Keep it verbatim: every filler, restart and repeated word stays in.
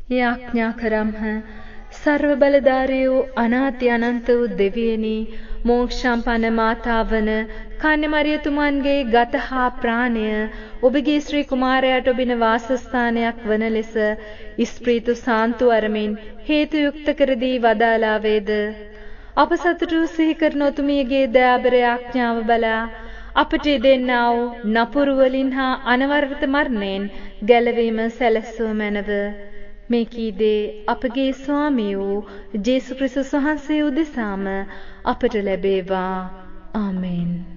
යාඥා කරම්හ. සර්ව බලධාරී වූ අනාති අනන්ත වූ දෙවියනි, මෝක්ෂම්පන්න මාතාවන කන්‍ය මරියතුමන්ගේ ගත හා ප්‍රාණය ඔබගේ ශ්‍රී කුමාරයාට ඔබින වාසස්ථානයක් වන ලෙස ඉස්ප්‍රීතු සාන්තු අරමින් හේතු යුක්ත කර දී වදාලා වේද. අප සතුටු සිහි කරන ඔතුමියගේ දයාබර යාඥාව බලා අපට දෙන්නා වූ නපුරු වලින් හා අනවරත මරණයෙන් ගැලවීම සැලසූ මැනව. මේ කීදේ අපගේ ස්වාමී වූ ජේසුස් ක්‍රිස්තුස් වහන්සේ උදෙසාම අපට ලැබේවා. ආමෙන්.